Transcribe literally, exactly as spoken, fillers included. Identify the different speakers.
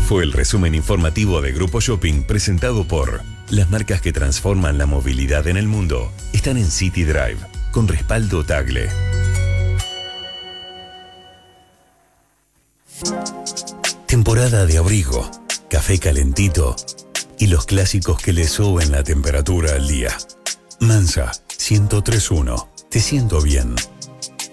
Speaker 1: Fue el resumen informativo de Grupo Shopping presentado por las marcas que transforman la movilidad en el mundo. Están en City Drive, con respaldo Tagle. Temporada de abrigo, café calentito y los clásicos que le suben la temperatura al día. Mansa, ciento tres punto uno. Te siento bien.